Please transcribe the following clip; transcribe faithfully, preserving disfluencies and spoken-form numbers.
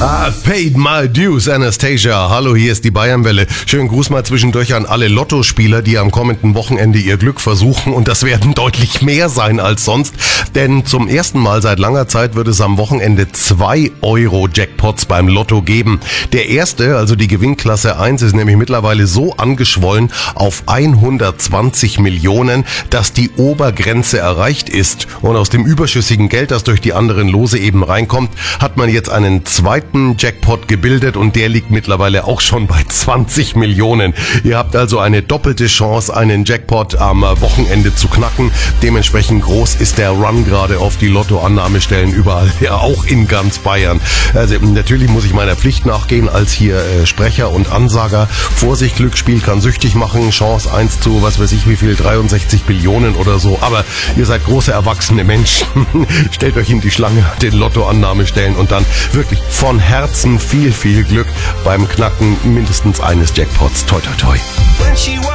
I've paid my dues, Anastasia. Hallo, hier ist die Bayernwelle. Schönen Gruß mal zwischendurch an alle Lottospieler, die am kommenden Wochenende ihr Glück versuchen. Und das werden deutlich mehr sein als sonst. Denn zum ersten Mal seit langer Zeit wird es am Wochenende zwei Euro-Jackpots beim Lotto geben. Der erste, also die Gewinnklasse eins, ist nämlich mittlerweile so angeschwollen auf hundertzwanzig Millionen, dass die Obergrenze erreicht ist. Und aus dem überschüssigen Geld, das durch die anderen Lose eben reinkommt, hat man jetzt einen zweiten Jackpot gebildet und der liegt mittlerweile auch schon bei zwanzig Millionen. Ihr habt also eine doppelte Chance, einen Jackpot am Wochenende zu knacken. Dementsprechend groß ist der Run gerade auf die Lottoannahmestellen überall, ja auch in ganz Bayern. Also natürlich muss ich meiner Pflicht nachgehen als hier äh, Sprecher und Ansager. Vorsicht, Glücksspiel kann süchtig machen, Chance eins zu, was weiß ich wie viel, dreiundsechzig Billionen oder so. Aber ihr seid große erwachsene Menschen. Stellt euch in die Schlange, den Lottoannahmestellen und dann wirklich von Herzen viel, viel Glück beim Knacken mindestens eines Jackpots. Toi, toi, toi.